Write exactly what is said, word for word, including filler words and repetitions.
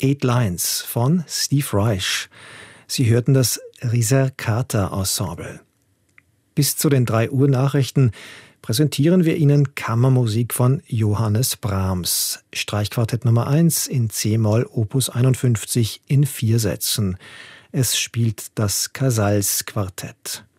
Eight Lines von Steve Reich. Sie hörten das Risercata-Ensemble. Bis zu den drei Uhr Nachrichten präsentieren wir Ihnen Kammermusik von Johannes Brahms. Streichquartett Nummer eins in C-Moll, Opus einundfünfzig in vier Sätzen. Es spielt das Casals-Quartett.